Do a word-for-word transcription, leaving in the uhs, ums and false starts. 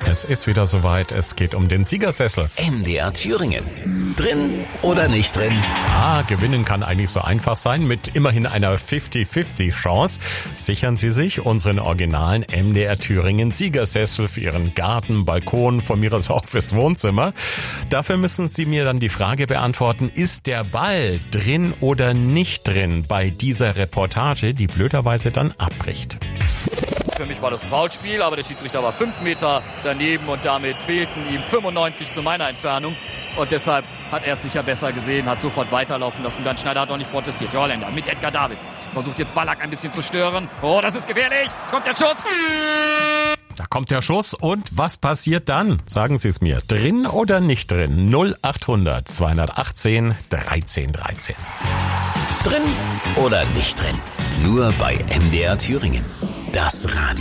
Es ist wieder soweit, es geht um den Siegersessel. M D R Thüringen. Drin oder nicht drin? Ah, gewinnen kann eigentlich so einfach sein, mit immerhin einer fünfzig fünfzig Chance. Sichern Sie sich unseren originalen M D R Thüringen Siegersessel für Ihren Garten, Balkon, von mir aus auch fürs Wohnzimmer. Dafür müssen Sie mir dann die Frage beantworten, ist der Ball drin oder nicht drin bei dieser Reportage, die blöderweise dann abbricht. Für mich war das ein Foulspiel, aber der Schiedsrichter war fünf Meter daneben und damit fehlten ihm fünfundneunzig zu meiner Entfernung. Und deshalb hat er es sicher besser gesehen, hat sofort weiterlaufen lassen. Bernd Schneider hat auch nicht protestiert. Der Holländer mit Edgar Davids versucht jetzt Ballack ein bisschen zu stören. Oh, das ist gefährlich. Kommt der Schuss. Da kommt der Schuss und was passiert dann? Sagen Sie es mir. Drin oder nicht drin? null acht hundert zweihundertachtzehn dreizehn dreizehn. Drin oder nicht drin? Nur bei M D R Thüringen. Das Radio.